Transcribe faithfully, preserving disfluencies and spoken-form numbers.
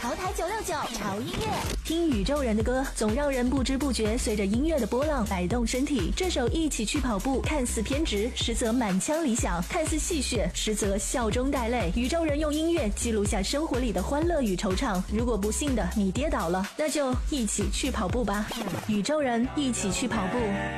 潮台九六九潮音乐， 听宇宙人的歌，总让人不知不觉随着音乐的波浪摆动身体。这首《一起去跑步》看似偏执，实则满腔理想；看似戏谑，实则笑中带泪。宇宙人用音乐记录下生活里的欢乐与惆怅。如果不幸的你跌倒了，那就一起去跑步吧。宇宙人一起去跑步。